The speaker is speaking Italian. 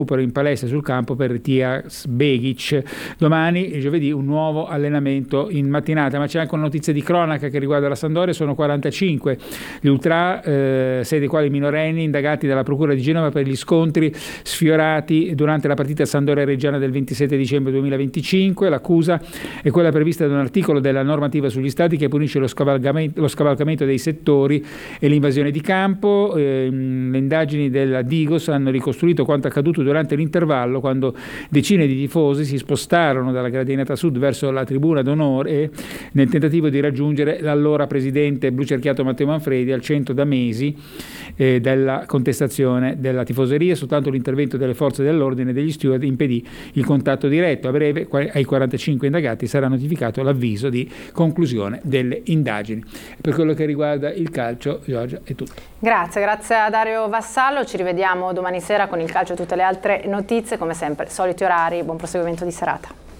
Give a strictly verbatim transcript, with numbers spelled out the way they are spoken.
in palestra sul campo per Tias Begic. Domani, giovedì, un nuovo allenamento in mattinata, ma c'è anche una notizia di cronaca che riguarda la Sampdoria. Sono quarantacinque gli ultra, eh, sei dei quali minorenni, indagati dalla Procura di Genova per gli scontri sfiorati durante la partita Sampdoria-Reggiana del ventisette dicembre duemilaventicinque. L'accusa è quella prevista da un articolo della normativa sugli stadi che punisce lo scavalcamento, lo scavalcamento dei settori e l'invasione di campo. Eh, le indagini della Digos hanno ricostruito quanto accaduto durante l'intervallo, quando decine di tifosi si spostarono dalla gradinata sud verso la tribuna d'onore nel tentativo di raggiungere l'allora presidente blucerchiato Matteo Manfredi, al centro da mesi eh, della contestazione della tifoseria. Soltanto l'intervento delle forze dell'ordine e degli steward impedì il contatto diretto. A breve ai quarantacinque indagati sarà notificato l'avviso di conclusione delle indagini. Per quello che riguarda il calcio, Giorgia, è tutto. Grazie, grazie a Dario Vassallo. Ci rivediamo domani sera con il calcio e tutte le altre notizie, come sempre, soliti orari. Buon proseguimento di serata.